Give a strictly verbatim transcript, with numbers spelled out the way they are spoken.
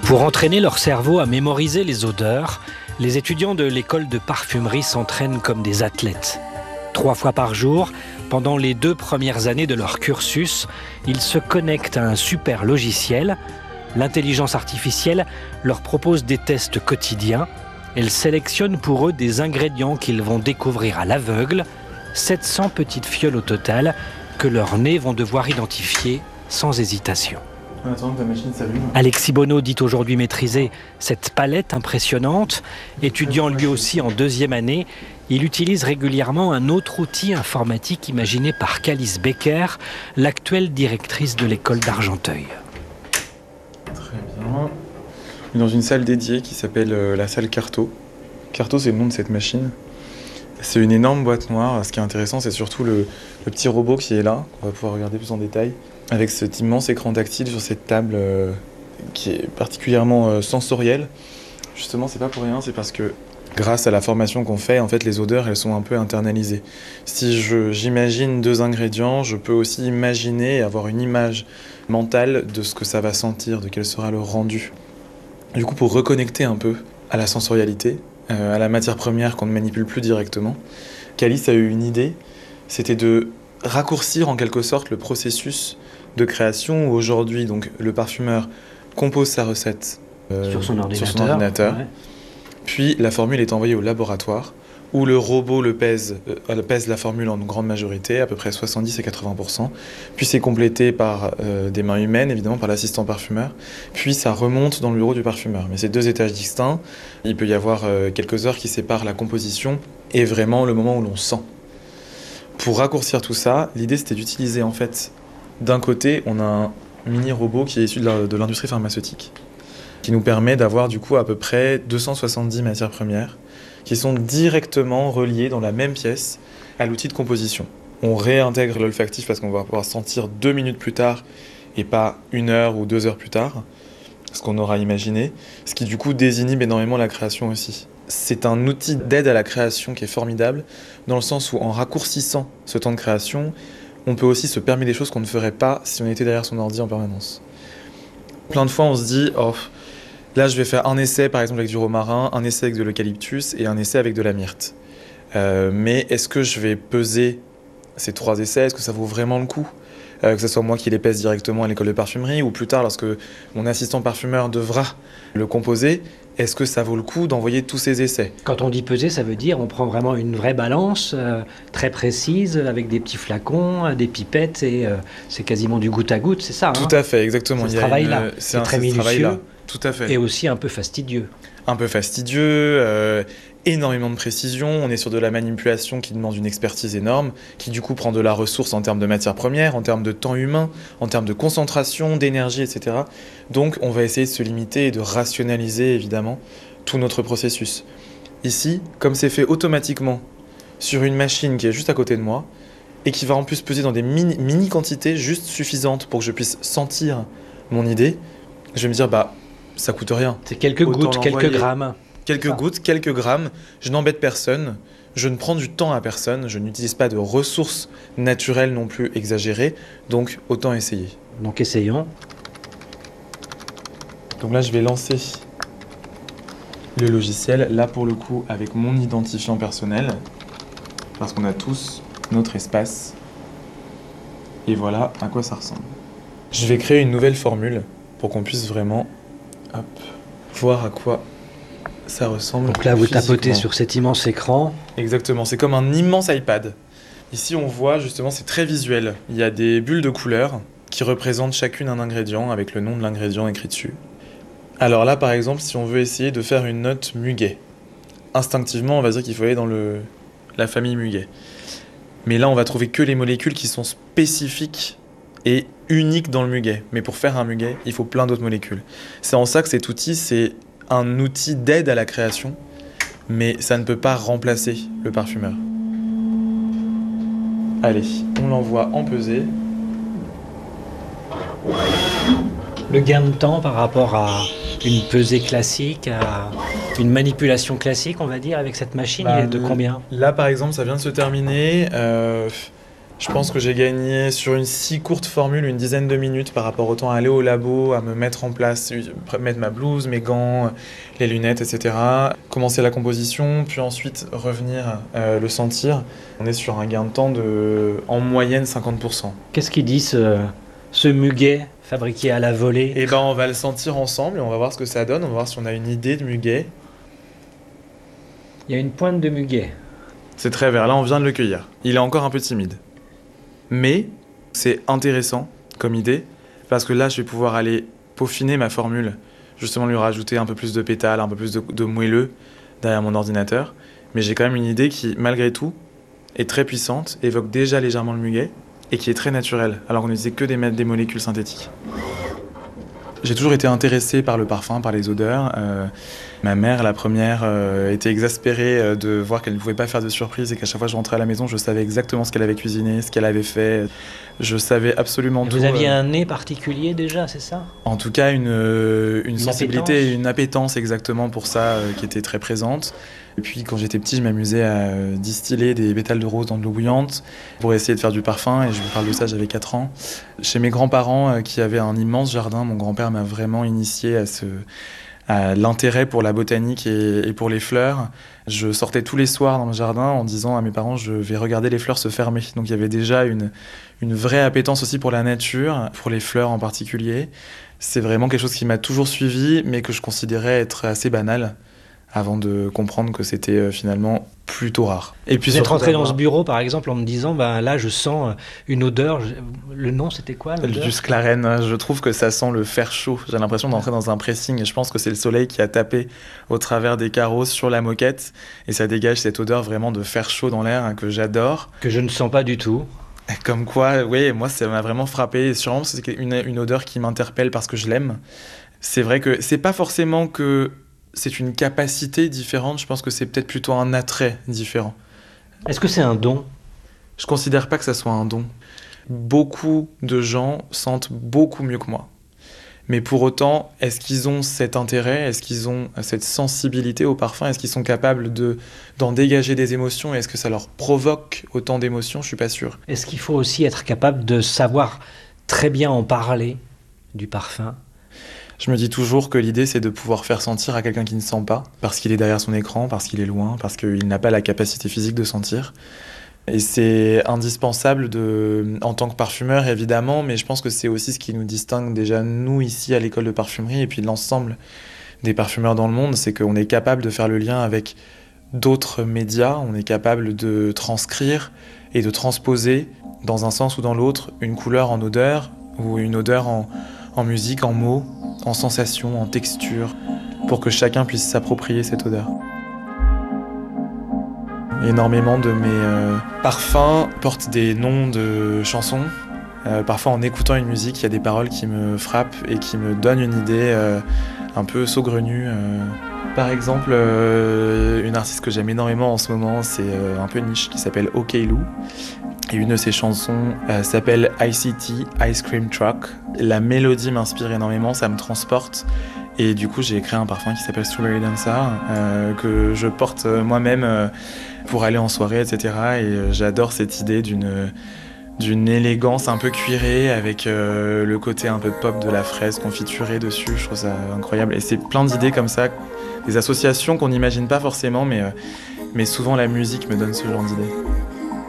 Pour entraîner leur cerveau à mémoriser les odeurs, les étudiants de l'école de parfumerie s'entraînent comme des athlètes. Trois fois par jour, pendant les deux premières années de leur cursus, ils se connectent à un super logiciel. L'intelligence artificielle leur propose des tests quotidiens. Elle sélectionne pour eux des ingrédients qu'ils vont découvrir à l'aveugle, sept cents petites fioles au total que leurs nez vont devoir identifier sans hésitation. Attends, ta machine s'allume. Alexis Bonneau dit aujourd'hui maîtriser cette palette impressionnante. Étudiant lui aussi en deuxième année, il utilise régulièrement un autre outil informatique imaginé par Calice Becker, l'actuelle directrice de l'école d'Argenteuil. Très bien. On est dans une salle dédiée qui s'appelle euh, la salle Carto. Carto, c'est le nom de cette machine. C'est une énorme boîte noire. Ce qui est intéressant, c'est surtout le, le petit robot qui est là, qu'on va pouvoir regarder plus en détail, avec cet immense écran tactile sur cette table euh, qui est particulièrement euh, sensorielle. Justement, c'est pas pour rien, c'est parce que grâce à la formation qu'on fait, en fait, les odeurs, elles sont un peu internalisées. Si je, j'imagine deux ingrédients, je peux aussi imaginer et avoir une image mentale de ce que ça va sentir, de quel sera le rendu. Du coup, pour reconnecter un peu à la sensorialité, euh, à la matière première qu'on ne manipule plus directement, Calice a eu une idée, c'était de raccourcir en quelque sorte le processus de création où aujourd'hui donc le parfumeur compose sa recette euh, sur son ordinateur, sur son ordinateur. Ouais. Puis la formule est envoyée au laboratoire où le robot le pèse, euh, pèse la formule en grande majorité, à peu près soixante-dix à quatre-vingts pour cent. Puis c'est complété par euh, des mains humaines, évidemment par l'assistant parfumeur. Puis ça remonte dans le bureau du parfumeur. Mais c'est deux étages distincts. Il peut y avoir euh, quelques heures qui séparent la composition et vraiment le moment où l'on sent. Pour raccourcir tout ça, l'idée c'était d'utiliser en fait, d'un côté, on a un mini robot qui est issu de l'industrie pharmaceutique, qui nous permet d'avoir du coup à peu près deux cent soixante-dix matières premières qui sont directement reliées dans la même pièce à l'outil de composition. On réintègre l'olfactif parce qu'on va pouvoir sentir deux minutes plus tard et pas une heure ou deux heures plus tard, ce qu'on aura imaginé, ce qui du coup désinhibe énormément la création aussi. C'est un outil d'aide à la création qui est formidable, dans le sens où en raccourcissant ce temps de création, on peut aussi se permettre des choses qu'on ne ferait pas si on était derrière son ordi en permanence. Plein de fois, on se dit, oh, là je vais faire un essai par exemple avec du romarin, un essai avec de l'eucalyptus et un essai avec de la myrte. Euh, mais est-ce que je vais peser ces trois essais? Est-ce que ça vaut vraiment le coup ? Euh, que ce soit moi qui les pèse directement à l'école de parfumerie ou plus tard lorsque mon assistant parfumeur devra le composer, est-ce que ça vaut le coup d'envoyer tous ces essais? Quand on dit peser, ça veut dire on prend vraiment une vraie balance euh, très précise avec des petits flacons, des pipettes et euh, c'est quasiment du goutte à goutte, c'est ça? Tout hein à fait, exactement. C'est ce travail-là, c'est très minutieux. Tout à fait. Et aussi un peu fastidieux. Un peu fastidieux, euh, énormément de précision, on est sur de la manipulation qui demande une expertise énorme, qui du coup prend de la ressource en termes de matières premières, en termes de temps humain, en termes de concentration, d'énergie, et cetera. Donc on va essayer de se limiter et de rationaliser évidemment tout notre processus. Ici, comme c'est fait automatiquement sur une machine qui est juste à côté de moi, et qui va en plus peser dans des mini, mini quantités juste suffisantes pour que je puisse sentir mon idée, je vais me dire bah ça coûte rien. C'est quelques Autant gouttes, quelques l'envoyer. grammes. Quelques gouttes, quelques grammes, je n'embête personne, je ne prends du temps à personne, je n'utilise pas de ressources naturelles non plus exagérées, donc autant essayer. Donc essayons. Donc là je vais lancer le logiciel, là pour le coup avec mon identifiant personnel, parce qu'on a tous notre espace, et voilà à quoi ça ressemble. Je vais créer une nouvelle formule pour qu'on puisse vraiment hop, voir à quoi ça ressemble. Donc là, vous physiquement. tapotez sur cet immense écran. Exactement, c'est comme un immense iPad. Ici, on voit justement, c'est très visuel. Il y a des bulles de couleurs qui représentent chacune un ingrédient avec le nom de l'ingrédient écrit dessus. Alors là, par exemple, si on veut essayer de faire une note muguet, instinctivement, on va dire qu'il faut aller dans le, la famille muguet. Mais là, on va trouver que les molécules qui sont spécifiques et uniques dans le muguet. Mais pour faire un muguet, il faut plein d'autres molécules. C'est en ça que cet outil, c'est un outil d'aide à la création, mais ça ne peut pas remplacer le parfumeur. Allez, on l'envoie en pesée. Le gain de temps par rapport à une pesée classique, à une manipulation classique, on va dire, avec cette machine, bah, il est de combien ? Là, par exemple, ça vient de se terminer. Euh, Je pense que j'ai gagné sur une si courte formule une dizaine de minutes par rapport au temps à aller au labo, à me mettre en place, mettre ma blouse, mes gants, les lunettes, et cetera. Commencer la composition, puis ensuite revenir euh, le sentir. On est sur un gain de temps de, en moyenne, cinquante pour cent. Qu'est-ce qu'il dit ce, ce muguet fabriqué à la volée? Eh ben, on va le sentir ensemble et on va voir ce que ça donne. On va voir si on a une idée de muguet. Il y a une pointe de muguet. C'est très vert. Là, on vient de le cueillir. Il est encore un peu timide. Mais c'est intéressant comme idée, parce que là, je vais pouvoir aller peaufiner ma formule, justement lui rajouter un peu plus de pétales, un peu plus de, de moelleux derrière mon ordinateur. Mais j'ai quand même une idée qui, malgré tout, est très puissante, évoque déjà légèrement le muguet, et qui est très naturelle, alors qu'on n'utilisait que des, des molécules synthétiques. J'ai toujours été intéressé par le parfum, par les odeurs. Euh, ma mère, la première, euh, était exaspérée euh, de voir qu'elle ne pouvait pas faire de surprise et qu'à chaque fois que je rentrais à la maison, je savais exactement ce qu'elle avait cuisiné, ce qu'elle avait fait. Je savais absolument et tout. Vous aviez euh... un nez particulier déjà, c'est ça? En tout cas, une, euh, une, une sensibilité appétence. et une appétence exactement pour ça euh, qui était très présente. Et puis quand j'étais petit, je m'amusais à distiller des pétales de rose dans de l'eau bouillante pour essayer de faire du parfum, et je vous parle de ça, j'avais quatre ans. Chez mes grands-parents euh, qui avaient un immense jardin, mon grand-père m'a vraiment initié à, ce, à l'intérêt pour la botanique et, et pour les fleurs. Je sortais tous les soirs dans le jardin en disant à mes parents, je vais regarder les fleurs se fermer. Donc il y avait déjà une, une vraie appétence aussi pour la nature, pour les fleurs en particulier. C'est vraiment quelque chose qui m'a toujours suivi, mais que je considérais être assez banal, avant de comprendre que c'était euh, finalement plutôt rare. Et puis vous êtes rentré dans ce bureau, par exemple, en me disant, ben là, je sens une odeur. Le nom, c'était quoi, l'odeur? Du sclarène. Je trouve que ça sent le fer chaud. J'ai l'impression d'entrer dans un pressing, et je pense que c'est le soleil qui a tapé au travers des carreaux sur la moquette, et ça dégage cette odeur vraiment de fer chaud dans l'air, hein, que j'adore. Que je ne sens pas du tout. Comme quoi, oui, moi, ça m'a vraiment frappé. Et sûrement, c'est une, une odeur qui m'interpelle parce que je l'aime. C'est vrai que c'est pas forcément que c'est une capacité différente, je pense que c'est peut-être plutôt un attrait différent. Est-ce que c'est un don? Je considère pas que ça soit un don. Beaucoup de gens sentent beaucoup mieux que moi. Mais pour autant, est-ce qu'ils ont cet intérêt? Est-ce qu'ils ont cette sensibilité au parfum? Est-ce qu'ils sont capables de, d'en dégager des émotions? Est-ce que ça leur provoque autant d'émotions? Je suis pas sûr. Est-ce qu'il faut aussi être capable de savoir très bien en parler du parfum? Je me dis toujours que l'idée, c'est de pouvoir faire sentir à quelqu'un qui ne sent pas, parce qu'il est derrière son écran, parce qu'il est loin, parce qu'il n'a pas la capacité physique de sentir. Et c'est indispensable de, en tant que parfumeur, évidemment, mais je pense que c'est aussi ce qui nous distingue déjà, nous, ici, à l'école de parfumerie, et puis l'ensemble des parfumeurs dans le monde, c'est qu'on est capable de faire le lien avec d'autres médias, on est capable de transcrire et de transposer, dans un sens ou dans l'autre, une couleur en odeur, ou une odeur en, en musique, en mots, en sensations, en texture, pour que chacun puisse s'approprier cette odeur. Énormément de mes euh, parfums portent des noms de chansons. Euh, parfois, en écoutant une musique, il y a des paroles qui me frappent et qui me donnent une idée euh, un peu saugrenue. Euh. Par exemple, euh, une artiste que j'aime énormément en ce moment, c'est euh, un peu niche, qui s'appelle OK Lou. Et une de ses chansons euh, s'appelle I C T, Ice Cream Truck. La mélodie m'inspire énormément, ça me transporte. Et du coup, j'ai créé un parfum qui s'appelle Strawberry Dancer, euh, que je porte moi-même euh, pour aller en soirée, et cetera. Et euh, j'adore cette idée d'une, d'une élégance un peu cuirée, avec euh, le côté un peu pop de la fraise confiturée dessus. Je trouve ça incroyable. Et c'est plein d'idées comme ça, des associations qu'on n'imagine pas forcément, mais, euh, mais souvent la musique me donne ce genre d'idées.